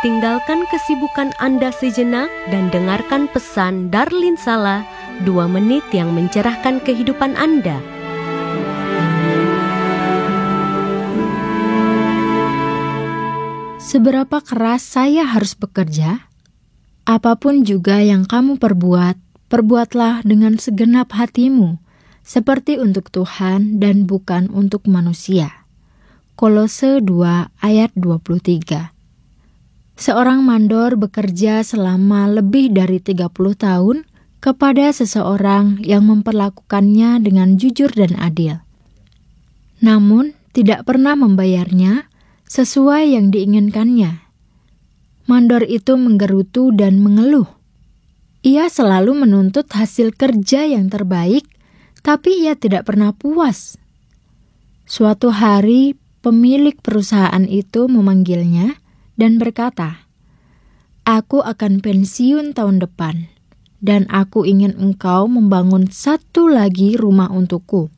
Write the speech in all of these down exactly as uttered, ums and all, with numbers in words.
tinggalkan kesibukan Anda sejenak dan dengarkan pesan Darlin Sala, dua menit yang mencerahkan kehidupan Anda. Seberapa keras saya harus bekerja? Apapun juga yang kamu perbuat, perbuatlah dengan segenap hatimu, seperti untuk Tuhan dan bukan untuk manusia. Kolose dua ayat dua puluh tiga. Seorang mandor bekerja selama lebih dari tiga puluh tahun kepada seseorang yang memperlakukannya dengan jujur dan adil. Namun, tidak pernah membayarnya sesuai yang diinginkannya. Mandor itu menggerutu dan mengeluh. Ia selalu menuntut hasil kerja yang terbaik, tapi ia tidak pernah puas. Suatu hari, pemilik perusahaan itu memanggilnya dan berkata, "Aku akan pensiun tahun depan, dan aku ingin engkau membangun satu lagi rumah untukku.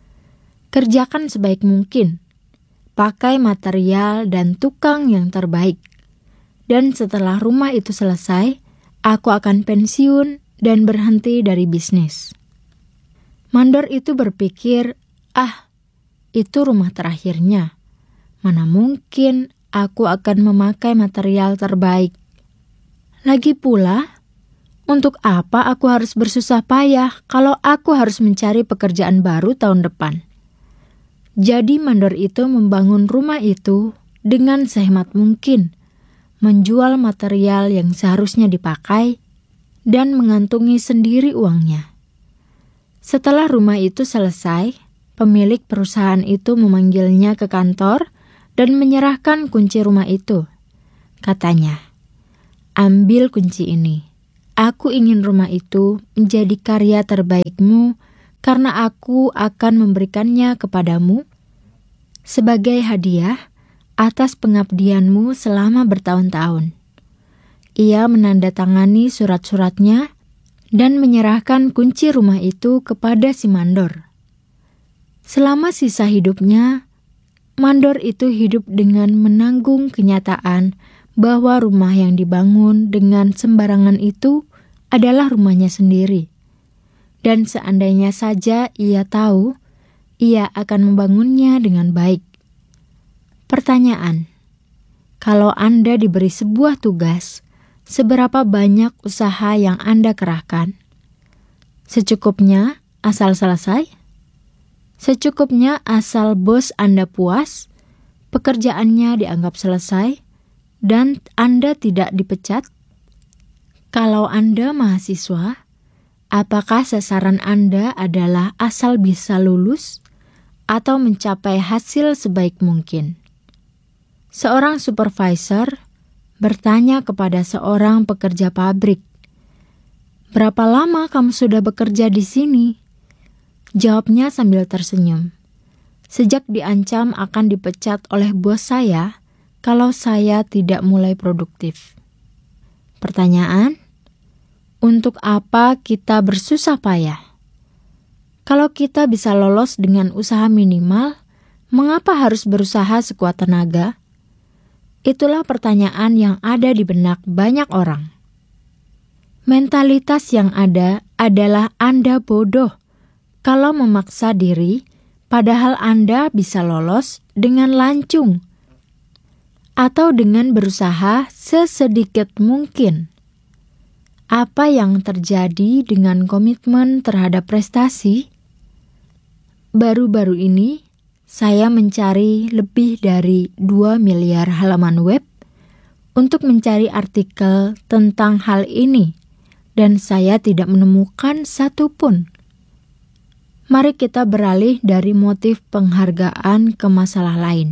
Kerjakan sebaik mungkin, pakai material dan tukang yang terbaik. Dan setelah rumah itu selesai, aku akan pensiun dan berhenti dari bisnis." Mandor itu berpikir, "Ah, itu rumah terakhirnya. Mana mungkin aku akan memakai material terbaik. Lagi pula, untuk apa aku harus bersusah payah kalau aku harus mencari pekerjaan baru tahun depan?" Jadi mandor itu membangun rumah itu dengan sehemat mungkin, menjual material yang seharusnya dipakai, dan mengantungi sendiri uangnya. Setelah rumah itu selesai, pemilik perusahaan itu memanggilnya ke kantor dan menyerahkan kunci rumah itu. Katanya, "Ambil kunci ini. Aku ingin rumah itu menjadi karya terbaikmu karena aku akan memberikannya kepadamu sebagai hadiah atas pengabdianmu selama bertahun-tahun." Ia menandatangani surat-suratnya dan menyerahkan kunci rumah itu kepada si mandor. Selama sisa hidupnya, mandor itu hidup dengan menanggung kenyataan bahwa rumah yang dibangun dengan sembarangan itu adalah rumahnya sendiri. Dan seandainya saja ia tahu, ia akan membangunnya dengan baik. Pertanyaan, kalau Anda diberi sebuah tugas, seberapa banyak usaha yang Anda kerahkan? Secukupnya asal selesai? Secukupnya asal bos Anda puas, pekerjaannya dianggap selesai, dan Anda tidak dipecat? Kalau Anda mahasiswa, apakah sasaran Anda adalah asal bisa lulus atau mencapai hasil sebaik mungkin? Seorang supervisor bertanya kepada seorang pekerja pabrik, "Berapa lama kamu sudah bekerja di sini?" Jawabnya sambil tersenyum, "Sejak diancam akan dipecat oleh bos saya kalau saya tidak mulai produktif." Pertanyaan, untuk apa kita bersusah payah? Kalau kita bisa lolos dengan usaha minimal, mengapa harus berusaha sekuat tenaga? Itulah pertanyaan yang ada di benak banyak orang. Mentalitas yang ada adalah Anda bodoh kalau memaksa diri, padahal Anda bisa lolos dengan lancung atau dengan berusaha sesedikit mungkin. Apa yang terjadi dengan komitmen terhadap prestasi? Baru-baru ini, saya mencari lebih dari dua miliar halaman web untuk mencari artikel tentang hal ini, dan saya tidak menemukan satu pun. Mari kita beralih dari motif penghargaan ke masalah lain,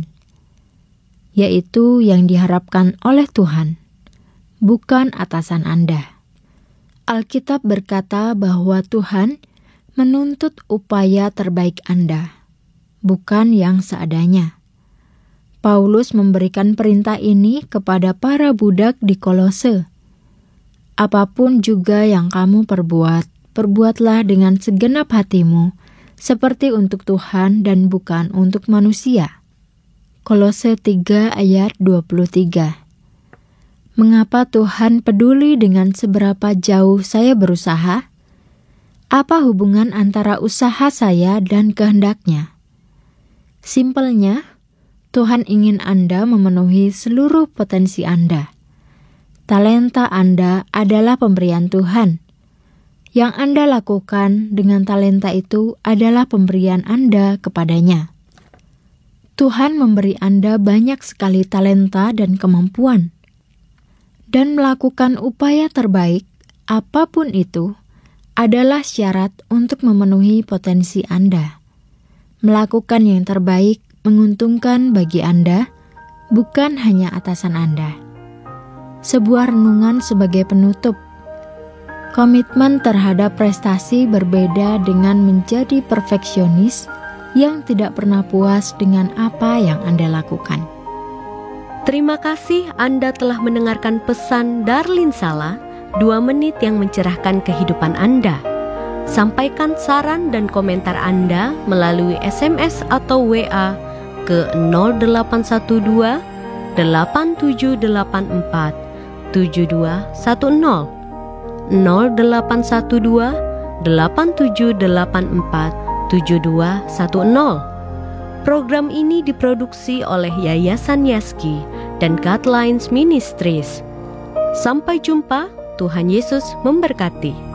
yaitu yang diharapkan oleh Tuhan, bukan atasan Anda. Alkitab berkata bahwa Tuhan menuntut upaya terbaik Anda, bukan yang seadanya. Paulus memberikan perintah ini kepada para budak di Kolose. Apapun juga yang kamu perbuat, perbuatlah dengan segenap hatimu, seperti untuk Tuhan dan bukan untuk manusia. Kolose tiga ayat dua puluh tiga. Mengapa Tuhan peduli dengan seberapa jauh saya berusaha? Apa hubungan antara usaha saya dan kehendaknya? Simpelnya, Tuhan ingin Anda memenuhi seluruh potensi Anda. Talenta Anda adalah pemberian Tuhan. Yang Anda lakukan dengan talenta itu adalah pemberian Anda kepadanya. Tuhan memberi Anda banyak sekali talenta dan kemampuan. Dan melakukan upaya terbaik, apapun itu, adalah syarat untuk memenuhi potensi Anda. Melakukan yang terbaik menguntungkan bagi Anda, bukan hanya atasan Anda. Sebuah renungan sebagai penutup. Komitmen terhadap prestasi berbeda dengan menjadi perfeksionis yang tidak pernah puas dengan apa yang Anda lakukan. Terima kasih Anda telah mendengarkan pesan Darlin Sala, dua menit yang mencerahkan kehidupan Anda. Sampaikan saran dan komentar Anda melalui S M S atau W A ke nol delapan satu dua delapan tujuh delapan empat tujuh dua satu nol, nol delapan satu dua delapan tujuh delapan empat tujuh dua satu nol. Program ini diproduksi oleh Yayasan Yaski dan Godlines Ministries. Sampai jumpa, Tuhan Yesus memberkati.